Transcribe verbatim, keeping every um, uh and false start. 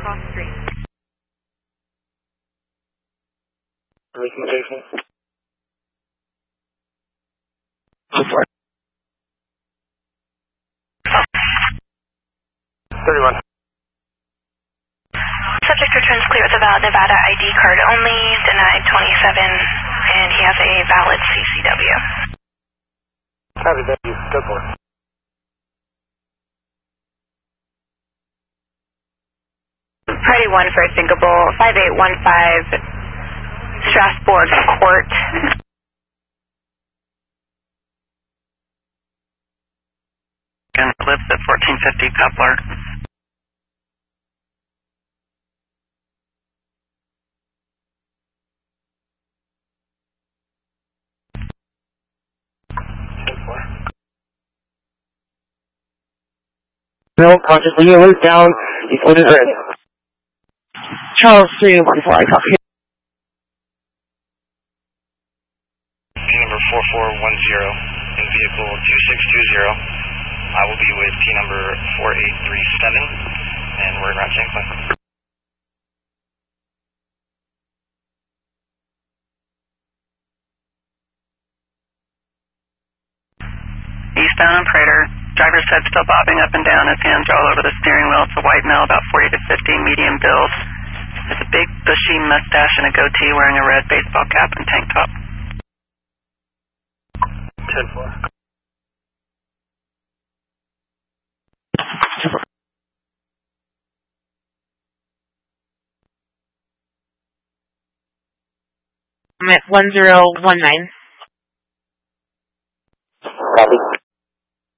cross street. Presentation. thirty-one. Subject returns clear with a valid Nevada I D card only, denied twenty-seven, and he has a valid C C W. Copy, thank you. Go for it. Party one for Syncable, five eight one five Strasbourg Court. And lives at fourteen fifty Coupler. No, conscious, when you loop down, you put it red. Charles three one four, I copy. P number four four one zero in vehicle two six two zero. I will be with P number four eight three seven, and we're in route Saint Clair. Eastbound on Prater. Driver's head still bobbing up and down, his hands all over the steering wheel. It's a white male, about forty to fifty, medium build. Has a big bushy mustache and a goatee, wearing a red baseball cap and tank top. ten four. I'm at one zero one nine. Copy.